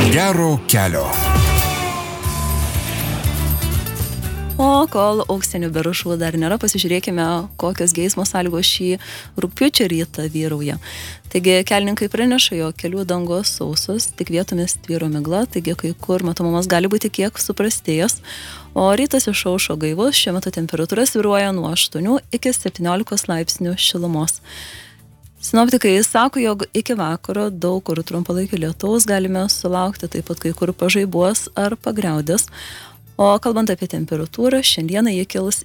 Gero kelio. O kol auksinių berušų dar nėra, pasižiūrėkime, kokios geismo sąlygos šį rugpjūčio rytą vyrauja. Taigi kelininkai praneša, jog kelių dangos sausos, tik vietomis tvyro migla, taigi kai kur matomumas gali būti kiek suprastėjęs, o rytas išaušo gaivus, šiuo metu temperatūra svyruoja nuo 8 iki 17 laipsnių šilumos. Sinoptikai sako, jog iki vakaro daug kur trumpalaikio lietaus galime sulaukti, taip pat kai kur pažaibuos ar pagriaudės. O kalbant apie temperatūrą, šiandieną jie kils